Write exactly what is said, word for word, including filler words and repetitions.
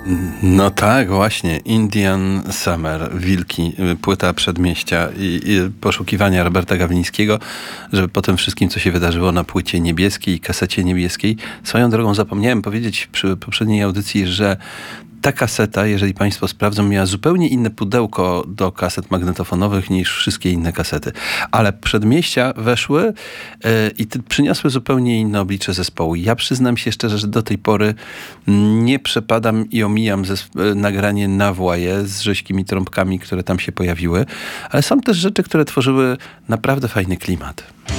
No tak, właśnie. Indian Summer, Wilki, płyta Przedmieścia i, i poszukiwania Roberta Gawlińskiego, żeby po tym wszystkim, co się wydarzyło na płycie niebieskiej, kasecie niebieskiej. Swoją drogą zapomniałem powiedzieć przy poprzedniej audycji, że ta kaseta, jeżeli państwo sprawdzą, miała zupełnie inne pudełko do kaset magnetofonowych niż wszystkie inne kasety. Ale Przedmieścia weszły yy, i ty, przyniosły zupełnie inne oblicze zespołu. Ja przyznam się szczerze, że do tej pory nie przepadam i omijam zesp- nagranie na Właje z rzeźkimi trąbkami, które tam się pojawiły. Ale są też rzeczy, które tworzyły naprawdę fajny klimat.